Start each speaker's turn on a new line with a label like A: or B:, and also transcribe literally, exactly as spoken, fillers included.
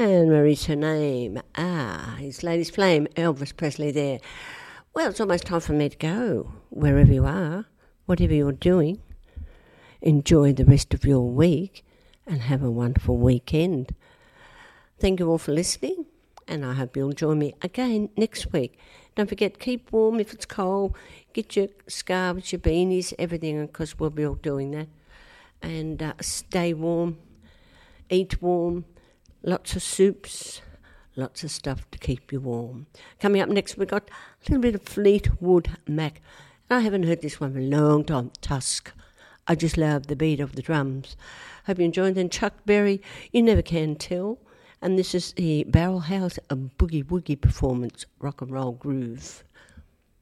A: And Marie's her name. Ah, his Ladies Flame, Elvis Presley there. Well, it's almost time for me to go. Wherever you are, whatever you're doing, enjoy the rest of your week and have a wonderful weekend. Thank you all for listening, and I hope you'll join me again next week. Don't forget, keep warm if it's cold. Get your scarves, your beanies, everything, because we'll be all doing that. And uh, stay warm, eat warm, lots of soups, lots of stuff to keep you warm. Coming up next, we've got a little bit of Fleetwood Mac. I haven't heard this one for a long time, Tusk. I just love the beat of the drums. Hope you enjoyed. Then Chuck Berry, You Never Can Tell. And this is the Barrel House, a boogie woogie performance, rock and roll groove.